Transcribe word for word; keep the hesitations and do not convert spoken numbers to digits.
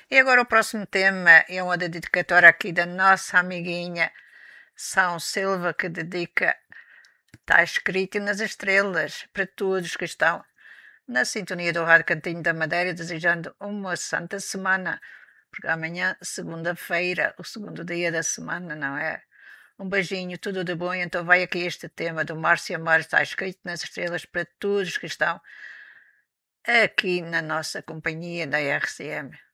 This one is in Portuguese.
E agora o próximo tema é uma dedicatória aqui da nossa amiguinha São Silva, que dedica, está escrito nas estrelas, para todos que estão na sintonia do Rádio Cantinho da Madeira, desejando uma santa semana, porque amanhã, segunda-feira, o segundo dia da semana, não é? Um beijinho, tudo de bom. Então vai aqui este tema do Márcio Amor, está escrito nas estrelas para todos que estão aqui na nossa companhia da R C M.